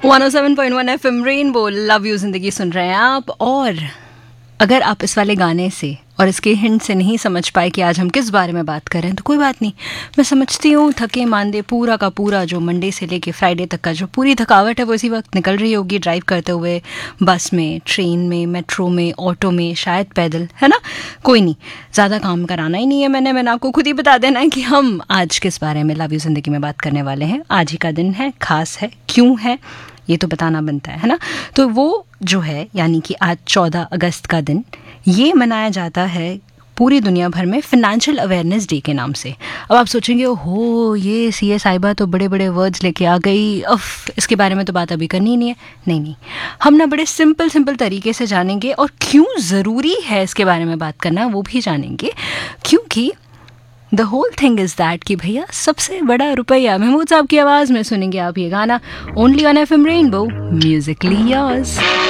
107.1 FM rainbow love you जिंदगी सुन रहे हैं आप। और अगर आप इस वाले गाने से और इसके हिंट से नहीं समझ पाए कि आज हम किस बारे में बात कर रहे हैं तो कोई बात नहीं। मैं समझती हूँ थके मांदे पूरा का पूरा जो मंडे से लेके फ्राइडे तक का जो पूरी थकावट है वो इसी वक्त निकल रही होगी, ड्राइव करते हुए, बस में, ट्रेन में, मेट्रो में, ऑटो में, शायद पैदल, है ना। कोई नहीं, ज़्यादा काम कराना ही नहीं है। मैंने आपको खुद ही बता देना है कि हम आज किस बारे में लव यू जिंदगी में बात करने वाले हैं। आज ही का दिन है, खास है, क्यों है ये तो बताना बनता है ना। तो वो जो है यानी कि आज 14 अगस्त का दिन ये मनाया जाता है पूरी दुनिया भर में फाइनेंशियल अवेयरनेस डे के नाम से। अब आप सोचेंगे हो ये सीए साहिबा तो बड़े बड़े वर्ड्स लेके आ गई, इसके बारे में तो बात अभी करनी ही नहीं है। नहीं, हम ना बड़े सिंपल तरीके से जानेंगे और क्यों ज़रूरी है इसके बारे में बात करना वो भी जानेंगे। क्योंकि the whole thing is that कि भैया सबसे बड़ा रुपया महमूद साहब की आवाज़ में सुनेंगे आप ये गाना only on FM rainbow, Musically yours.